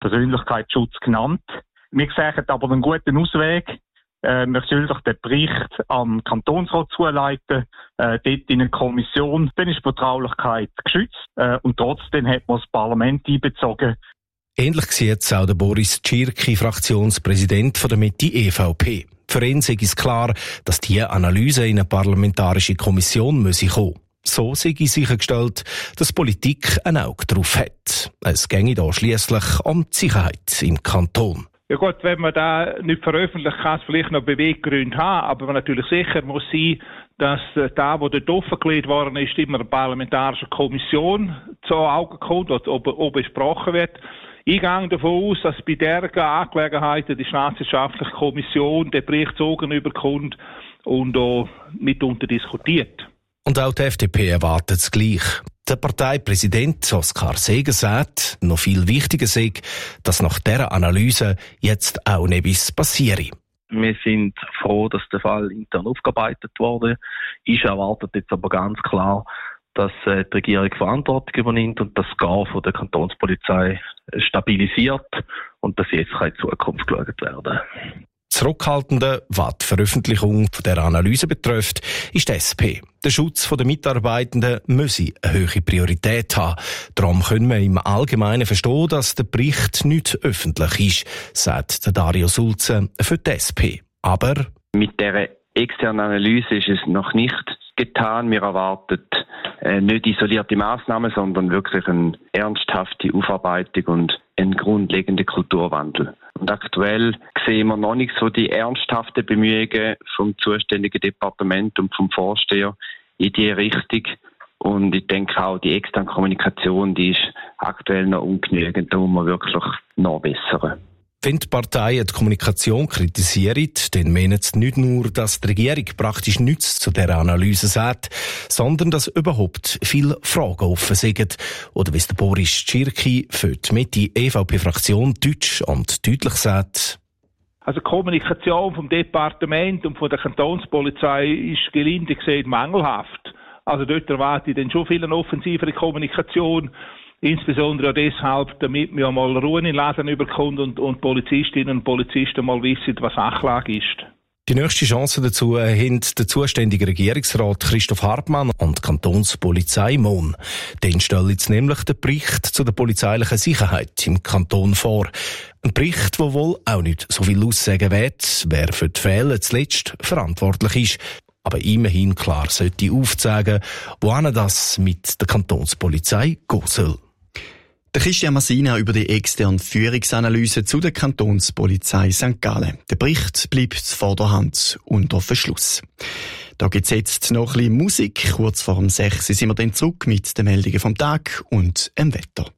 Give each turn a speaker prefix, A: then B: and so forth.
A: Persönlichkeitsschutz genannt. Wir sehen aber einen guten Ausweg. Man soll doch den Bericht am Kantonsrat zuleiten, dort in eine Kommission. Dann ist die Vertraulichkeit geschützt und trotzdem hat man das Parlament einbezogen.
B: Ähnlich sieht es auch der Boris Tschirki, Fraktionspräsident von der Mitte EVP. Für ihn sei es klar, dass diese Analyse in eine parlamentarische Kommission kommen müsse. So sei sichergestellt, dass Politik ein Auge drauf hat. Es ginge da schliesslich um die Sicherheit im Kanton.
C: Ja gut, wenn man da nicht veröffentlicht, kann es vielleicht noch Beweggründe haben, aber man natürlich sicher muss sein, dass da, wo dort offengelegt worden ist, immer eine parlamentarische Kommission zu Augen kommt, ob besprochen wird. Ich gehe davon aus, dass bei dieser Angelegenheit die Staatwissenschaftliche Kommission den Bericht zogen überkommt und auch mitunter diskutiert.
B: Und auch die FDP erwartet es gleich. Der Parteipräsident Oskar Seeger sagt, noch viel wichtiger sei, dass nach dieser Analyse jetzt auch etwas passiere.
D: Wir sind froh, dass der Fall intern aufgearbeitet wurde. Ich erwartet jetzt aber ganz klar, dass die Regierung Verantwortung übernimmt und das Gehen von der Kantonspolizei stabilisiert und dass jetzt in die Zukunft geschaut werden.
B: Zurückhaltende, was die Veröffentlichung dieser Analyse betrifft, ist die SP. Der Schutz der Mitarbeitenden müsse eine hohe Priorität haben. Darum können wir im Allgemeinen verstehen, dass der Bericht nicht öffentlich ist, sagt Dario Sulze für die SP. Aber
E: mit dieser externen Analyse ist es noch nicht getan. Wir erwarten nicht isolierte Massnahmen, sondern wirklich eine ernsthafte Aufarbeitung und einen grundlegenden Kulturwandel. Und aktuell sehen wir noch nicht so die ernsthaften Bemühungen vom zuständigen Departement und vom Vorsteher in diese Richtung. Und ich denke auch, die externe Kommunikation, die ist aktuell noch ungenügend, da muss man wirklich noch bessern.
B: Wenn die Parteien die Kommunikation kritisieren, dann meinen sie nicht nur, dass die Regierung praktisch nichts zu dieser Analyse sagt, sondern dass überhaupt viele Fragen offen sind. Oder wie es der Boris Tschirki für die Mitte-EVP-Fraktion deutsch und deutlich sagt.
C: Also die Kommunikation vom Departement und von der Kantonspolizei ist gelinde gesagt mangelhaft. Also dort erwarte ich dann schon viel eine offensivere Kommunikation. Insbesondere auch deshalb, damit wir mal Ruhe in den Laden überkommen und Polizistinnen und Polizisten mal wissen, was Sachlage ist.
B: Die nächste Chance dazu haben der zuständige Regierungsrat Christoph Hartmann und die Kantonspolizei Mohn. Den stellen jetzt nämlich den Bericht zu der polizeilichen Sicherheit im Kanton vor. Ein Bericht, der wohl auch nicht so viel aussagen wird, wer für die Fälle zuletzt verantwortlich ist. Aber immerhin klar sollte aufzeigen, wohin das mit der Kantonspolizei gehen soll.
F: Der Christian Massina über die externe Führungsanalyse zu der Kantonspolizei St. Gallen. Der Bericht bleibt vorderhand unter Verschluss. Da gibt's jetzt noch ein bisschen Musik. Kurz vor dem 6 sind wir dann zurück mit den Meldungen vom Tag und dem Wetter.